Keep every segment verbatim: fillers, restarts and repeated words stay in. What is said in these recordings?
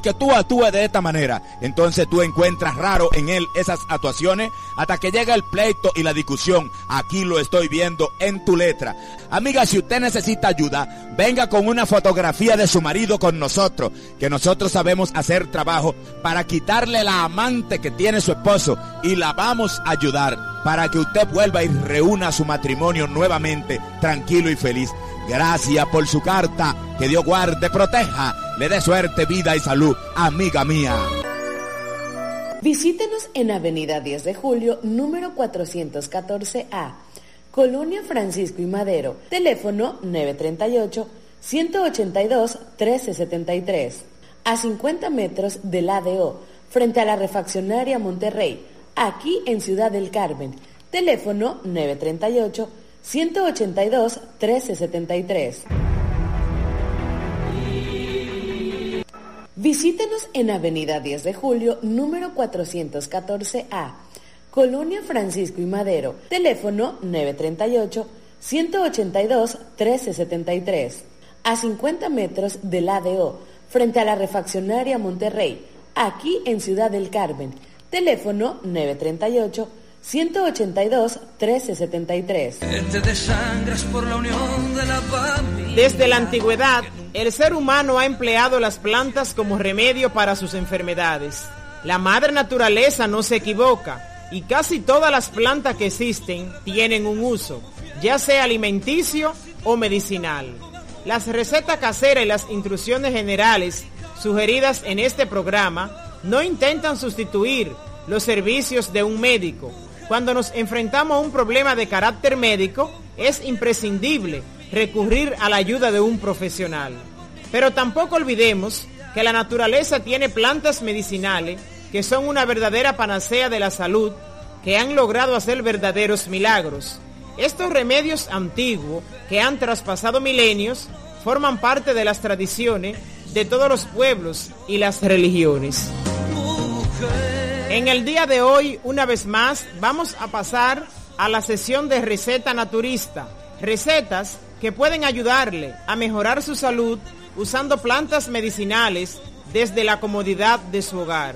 que tú actúes de esta manera. Entonces tú encuentras raro en él esas actuaciones hasta que llega el pleito y la discusión. Aquí lo estoy viendo en tu letra. Amiga, si usted necesita ayuda, venga con una fotografía de su marido con nosotros, que nosotros sabemos hacer trabajo para quitarle la amante que tiene su esposo y la vamos a ayudar para que usted vuelva y reúna su matrimonio nuevamente tranquilo y feliz. Gracias por su carta. Que Dios guarde, proteja, le dé suerte, vida y salud, amiga mía. Visítenos en Avenida diez de Julio, número cuatrocientos catorce A, Colonia Francisco y Madero. Teléfono nueve tres ocho, uno ocho dos, uno tres siete tres. A cincuenta metros del A D O, frente a la Refaccionaria Monterrey, aquí en Ciudad del Carmen. Teléfono nueve tres ocho, uno ocho dos, uno tres siete tres. Visítenos en Avenida diez de Julio, número cuatrocientos catorce A, Colonia Francisco y Madero. Teléfono nueve tres ocho, uno ocho dos, uno tres siete tres. A cincuenta metros del A D O, frente a la Refaccionaria Monterrey, aquí en Ciudad del Carmen. Teléfono nueve tres ocho, uno ocho dos, uno tres siete tres. Desde la antigüedad, el ser humano ha empleado las plantas como remedio para sus enfermedades. La madre naturaleza no se equivoca y casi todas las plantas que existen tienen un uso, ya sea alimenticio o medicinal. Las recetas caseras y las instrucciones generales sugeridas en este programa no intentan sustituir los servicios de un médico. Cuando nos enfrentamos a un problema de carácter médico, es imprescindible recurrir a la ayuda de un profesional. Pero tampoco olvidemos que la naturaleza tiene plantas medicinales que son una verdadera panacea de la salud, que han logrado hacer verdaderos milagros. Estos remedios antiguos, que han traspasado milenios, forman parte de las tradiciones de todos los pueblos y las religiones. En el día de hoy, una vez más, vamos a pasar a la sesión de receta naturista. Recetas que pueden ayudarle a mejorar su salud usando plantas medicinales desde la comodidad de su hogar.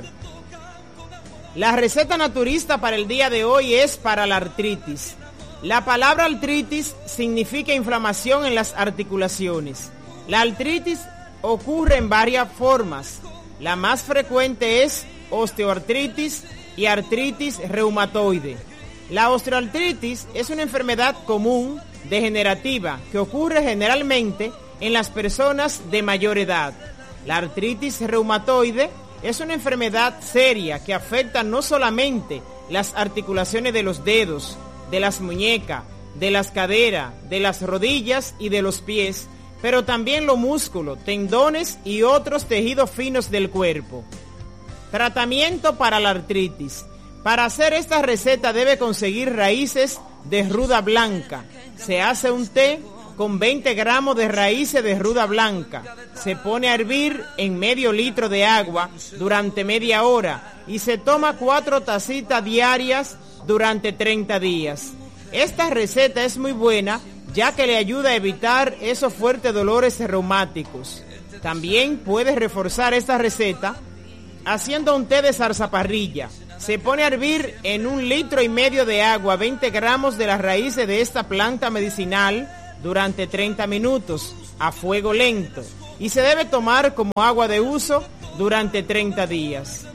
La receta naturista para el día de hoy es para la artritis. La palabra artritis significa inflamación en las articulaciones. La artritis ocurre en varias formas. La más frecuente es osteoartritis y artritis reumatoide. La osteoartritis es una enfermedad común degenerativa que ocurre generalmente en las personas de mayor edad. La artritis reumatoide es una enfermedad seria que afecta no solamente las articulaciones de los dedos, de las muñecas, de las caderas, de las rodillas y de los pies, pero también los músculos, tendones y otros tejidos finos del cuerpo. Tratamiento para la artritis. Para hacer esta receta debe conseguir raíces de ruda blanca. Se hace un té con veinte gramos de raíces de ruda blanca. Se pone a hervir en medio litro de agua durante media hora y se toma cuatro tacitas diarias durante treinta días. Esta receta es muy buena ya que le ayuda a evitar esos fuertes dolores reumáticos. También puedes reforzar esta receta haciendo un té de zarzaparrilla. Se pone a hervir en un litro y medio de agua veinte gramos de las raíces de esta planta medicinal durante treinta minutos a fuego lento y se debe tomar como agua de uso durante treinta días.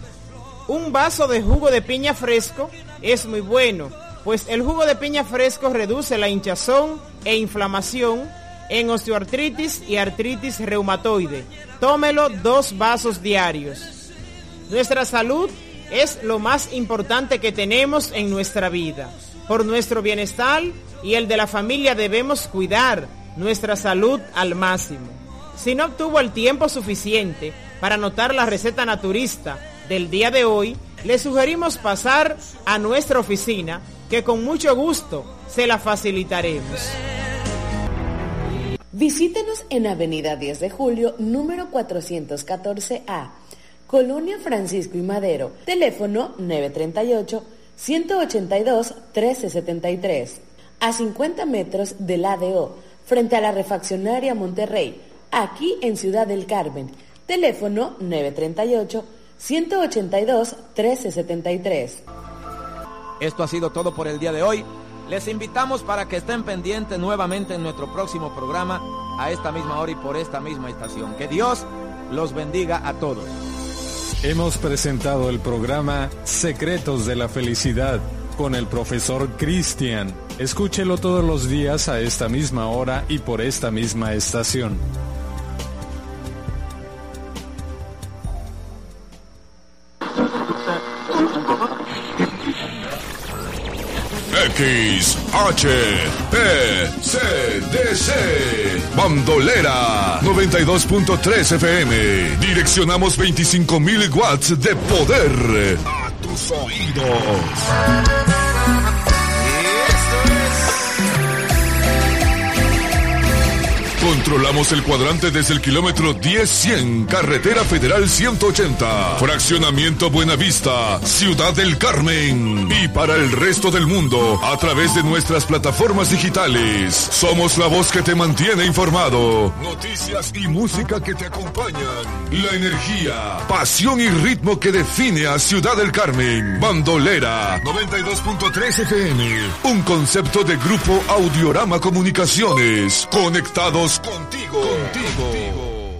Un vaso de jugo de piña fresco es muy bueno, pues el jugo de piña fresco reduce la hinchazón e inflamación en osteoartritis y artritis reumatoide. Tómelo dos vasos diarios. Nuestra salud es lo más importante que tenemos en nuestra vida. Por nuestro bienestar y el de la familia debemos cuidar nuestra salud al máximo. Si no obtuvo el tiempo suficiente para anotar la receta naturista del día de hoy, le sugerimos pasar a nuestra oficina, que con mucho gusto se la facilitaremos. Visítenos en Avenida diez de Julio, número cuatrocientos catorce A, Colonia Francisco y Madero. Teléfono nueve tres ocho, uno ocho dos, uno tres siete tres. A cincuenta metros del A D O, frente a la Refaccionaria Monterrey, aquí en Ciudad del Carmen. Teléfono nueve tres ocho, uno ocho dos, uno tres siete tres. Esto ha sido todo por el día de hoy. Les invitamos para que estén pendientes nuevamente en nuestro próximo programa a esta misma hora y por esta misma estación. Que Dios los bendiga a todos. Hemos presentado el programa Secretos de la Felicidad con el profesor Cristian. Escúchelo todos los días a esta misma hora y por esta misma estación. X H P C D C Bandolera noventa y dos punto tres F M. Direccionamos veinticinco mil watts de poder a tus oídos. Controlamos el cuadrante desde el kilómetro diez cien, Carretera Federal ciento ochenta, Fraccionamiento Buenavista, Ciudad del Carmen. Y para el resto del mundo, a través de nuestras plataformas digitales. Somos la voz que te mantiene informado. Noticias y música que te acompañan. La energía, pasión y ritmo que define a Ciudad del Carmen. Bandolera noventa y dos punto tres F M. Un concepto de Grupo Audiorama Comunicaciones. Conectados contigo, contigo.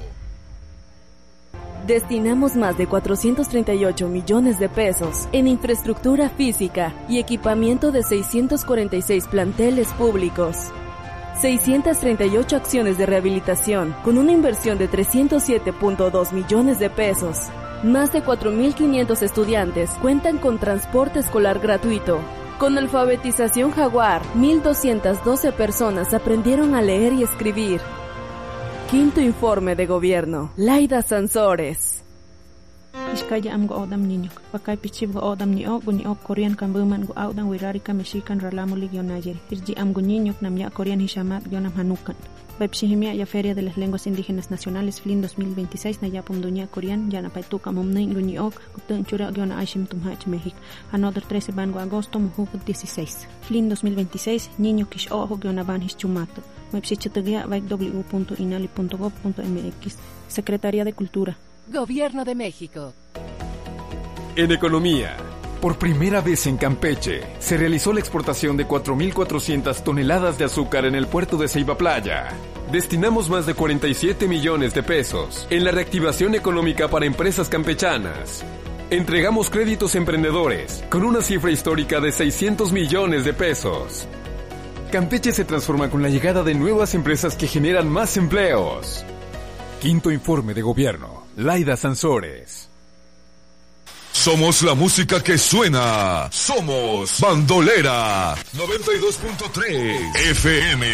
Destinamos más de cuatrocientos treinta y ocho millones de pesos en infraestructura física y equipamiento de seiscientos cuarenta y seis planteles públicos. seiscientas treinta y ocho acciones de rehabilitación con una inversión de trescientos siete punto dos millones de pesos. Más de cuatro mil quinientos estudiantes cuentan con transporte escolar gratuito. Con alfabetización Jaguar, mil doscientas doce personas aprendieron a leer y escribir. Quinto informe de gobierno. Laida Sansores. Iskaya am go odam niño. Pakai pichib go odam ni o guni o Korean kan buman go odam wirari ka mexican ralamo ligio nayer. Irji am go niño nam ya Korean hishamat gionam hanukan. Websihimia ya Feria de las Lenguas Indígenas Nacionales F L I N dos mil veintiséis na yapum dunia Korean ya na paituka mumnin guni ok kutun chura giona aishim tumhach México. Another trece bango agosto mujuk dieciséis. F L I N dos mil veintiséis niño kish ojo giona ban hischumato. Websihchatugia vai w punto inali punto gov punto m x. Secretaría de Cultura. Gobierno de México. En economía, por primera vez en Campeche, se realizó la exportación de cuatro mil cuatrocientas toneladas de azúcar en el puerto de Ceiba Playa. Destinamos más de cuarenta y siete millones de pesos en la reactivación económica para empresas campechanas. Entregamos créditos a emprendedores con una cifra histórica de seiscientos millones de pesos. Campeche se transforma con la llegada de nuevas empresas que generan más empleos. Quinto informe de gobierno. Laida Sansores. Somos la música que suena. Somos Bandolera noventa y dos punto tres F M.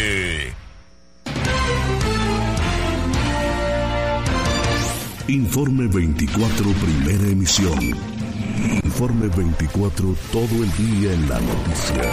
Informe veinticuatro, primera emisión. Informe veinticuatro, todo el día en la noticia.